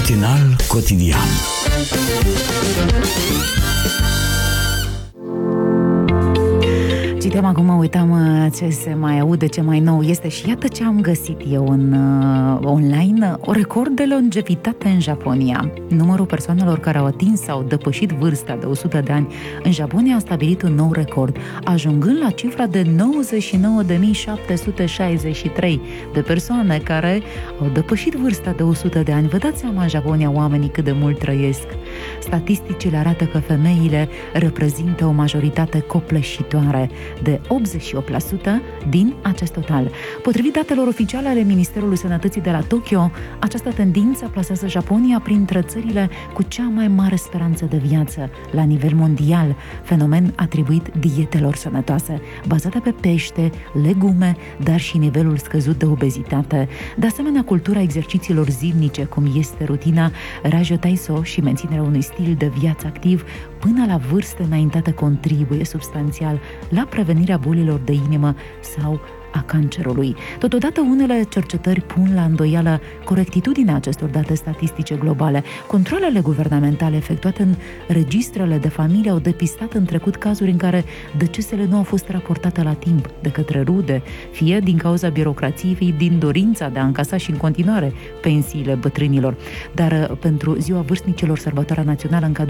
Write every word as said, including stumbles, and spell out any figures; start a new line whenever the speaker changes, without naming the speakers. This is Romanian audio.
Matinal cotidian.
Citeam acum, uitam ce se mai aude, ce mai nou este și iată ce am găsit eu în uh, online, o record de longevitate în Japonia. Numărul persoanelor care au atins sau depășit vârsta de o sută de ani în Japonia a stabilit un nou record, ajungând la cifra de nouăzeci și nouă de mii șapte sute șaizeci și trei de persoane care au depășit vârsta de o sută de ani. Vă dați seama în Japonia oamenii cât de mult trăiesc. Statisticile arată că femeile reprezintă o majoritate copleșitoare de optzeci și opt la sută din acest total. Potrivit datelor oficiale ale Ministerului Sănătății de la Tokyo, această tendință plasează Japonia printre țările cu cea mai mare speranță de viață la nivel mondial, fenomen atribuit dietelor sănătoase, bazate pe pește, legume, dar și nivelul scăzut de obezitate. De asemenea, cultura exercițiilor zilnice, cum este rutina Rajo Taiso și menținerea unui stil de viață activ până la vârste înaintate contribuie substanțial la prevenirea bolilor de inimă sau a cancerului. Totodată, unele cercetări pun la îndoială corectitudinea acestor date statistice globale. Controlele guvernamentale efectuate în registrele de familie au depistat în trecut cazuri în care decesele nu au fost raportate la timp de către rude, fie din cauza birocrației, fie din dorința de a încasa și în continuare pensiile bătrânilor. Dar pentru Ziua Vârstnicilor, sărbătoarea națională în cadrul